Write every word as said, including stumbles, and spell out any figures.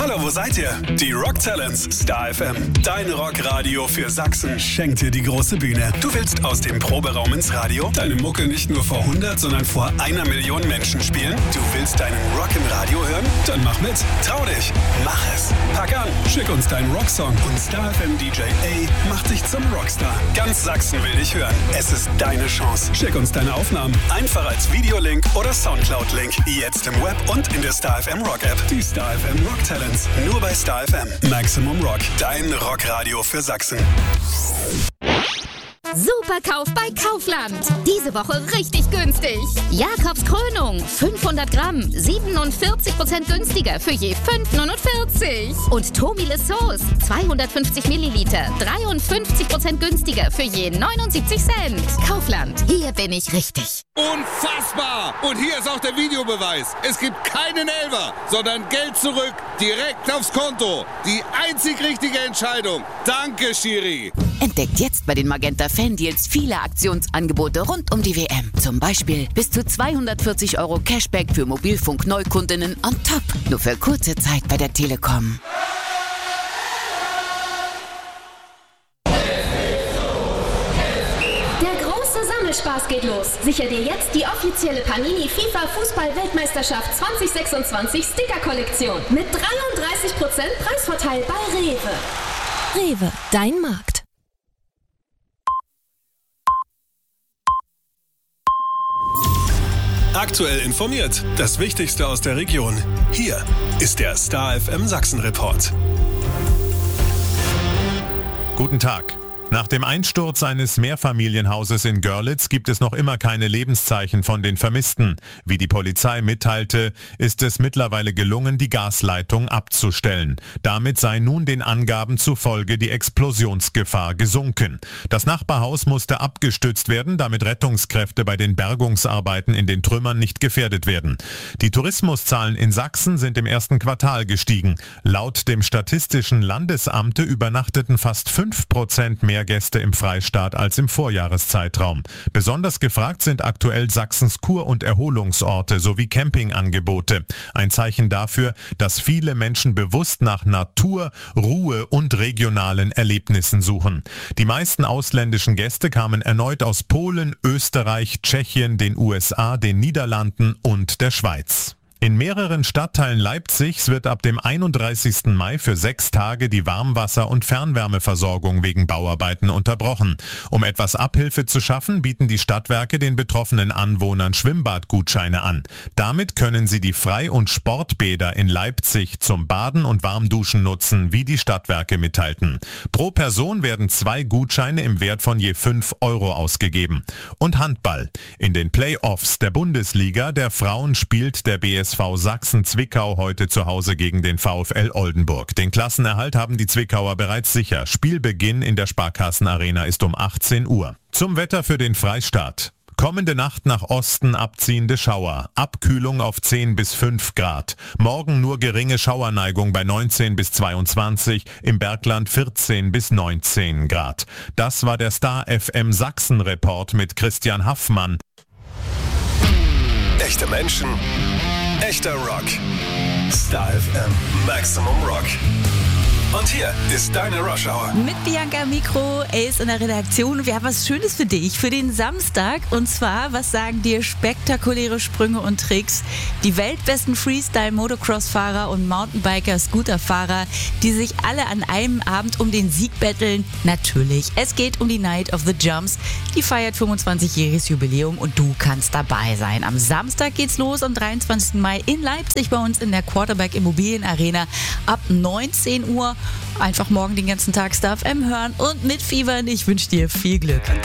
Hallo, wo seid ihr? Die Rock Talents, Star F M. Dein Rockradio für Sachsen schenkt dir die große Bühne. Du willst aus dem Proberaum ins Radio deine Mucke nicht nur vor hundert, sondern vor einer Million Menschen spielen? Du willst deinen Rock im Radio hören? Dann mach mit. Trau dich. Mach es. Pack an. Schick uns deinen Rocksong und Star F M D J A macht dich zum Rockstar. Ganz Sachsen will dich hören. Es ist deine Chance. Schick uns deine Aufnahmen. Einfach als Videolink oder Soundcloud-Link. Jetzt im Web und in der Star F M Rock App. Die Star F M Rock Talents. Nur bei Star F M. Maximum Rock. Dein Rockradio für Sachsen. Super Kauf bei Kaufland. Diese Woche richtig günstig. Jakobs Krönung, fünfhundert Gramm, siebenundvierzig Prozent günstiger für je fünf Euro neunundvierzig. Und Tomile Sauce, zweihundertfünfzig Milliliter, dreiundfünfzig Prozent günstiger für je neunundsiebzig Cent. Kaufland, hier bin ich richtig. Unfassbar! Und hier ist auch der Videobeweis. Es gibt keinen Elfer, sondern Geld zurück, direkt aufs Konto. Die einzig richtige Entscheidung. Danke, Schiri. Entdeckt jetzt bei den Magenta Fan-Deals viele Aktionsangebote rund um die W M. Zum Beispiel bis zu zweihundertvierzig Euro Cashback für Mobilfunk-Neukundinnen on top. Nur für kurze Zeit bei der Telekom. Der große Sammelspaß geht los. Sicher dir jetzt die offizielle Panini FIFA Fußball-Weltmeisterschaft zwanzig sechsundzwanzig Sticker-Kollektion. Mit dreiunddreißig Prozent Preisvorteil bei Rewe. Rewe, dein Markt. Aktuell informiert. Das Wichtigste aus der Region. Hier ist der Star F M Sachsen Report. Guten Tag. Nach dem Einsturz eines Mehrfamilienhauses in Görlitz gibt es noch immer keine Lebenszeichen von den Vermissten. Wie die Polizei mitteilte, ist es mittlerweile gelungen, die Gasleitung abzustellen. Damit sei nun den Angaben zufolge die Explosionsgefahr gesunken. Das Nachbarhaus musste abgestützt werden, damit Rettungskräfte bei den Bergungsarbeiten in den Trümmern nicht gefährdet werden. Die Tourismuszahlen in Sachsen sind im ersten Quartal gestiegen. Laut dem Statistischen Landesamte übernachteten fast fünf Prozent mehr Gäste im Freistaat als im Vorjahreszeitraum. Besonders gefragt sind aktuell Sachsens Kur- und Erholungsorte sowie Campingangebote. Ein Zeichen dafür, dass viele Menschen bewusst nach Natur, Ruhe und regionalen Erlebnissen suchen. Die meisten ausländischen Gäste kamen erneut aus Polen, Österreich, Tschechien, den U S A, den Niederlanden und der Schweiz. In mehreren Stadtteilen Leipzigs wird ab dem einunddreißigsten Mai für sechs Tage die Warmwasser- und Fernwärmeversorgung wegen Bauarbeiten unterbrochen. Um etwas Abhilfe zu schaffen, bieten die Stadtwerke den betroffenen Anwohnern Schwimmbadgutscheine an. Damit können sie die Frei- und Sportbäder in Leipzig zum Baden und Warmduschen nutzen, wie die Stadtwerke mitteilten. Pro Person werden zwei Gutscheine im Wert von je fünf Euro ausgegeben. Und Handball. In den Playoffs der Bundesliga der Frauen spielt der B S V Sachsen-Zwickau heute zu Hause gegen den VfL Oldenburg. Den Klassenerhalt haben die Zwickauer bereits sicher. Spielbeginn in der Sparkassenarena ist um achtzehn Uhr. Zum Wetter für den Freistaat. Kommende Nacht nach Osten abziehende Schauer. Abkühlung auf zehn bis fünf Grad. Morgen nur geringe Schauerneigung bei neunzehn bis zweiundzwanzig, im Bergland vierzehn bis neunzehn Grad. Das war der Star F M Sachsen Report mit Christian Haffmann. Echte Menschen, echter Rock. Star F M Maximum Rock. Und hier ist deine Rush Hour. Mit Bianca Mikro, Ace in der Redaktion. Wir haben was Schönes für dich, für den Samstag. Und zwar, was sagen dir spektakuläre Sprünge und Tricks? Die weltbesten Freestyle-Motocross-Fahrer und Mountainbiker-Scooter-Fahrer, die sich alle an einem Abend um den Sieg betteln. Natürlich, es geht um die Night of the Jumps. Die feiert fünfundzwanzigjähriges Jubiläum und du kannst dabei sein. Am Samstag geht's los, am dreiundzwanzigsten Mai in Leipzig bei uns in der Quarterback Immobilien Arena ab neunzehn Uhr. Einfach morgen den ganzen Tag Star F M hören und mitfiebern. Ich wünsche dir viel Glück.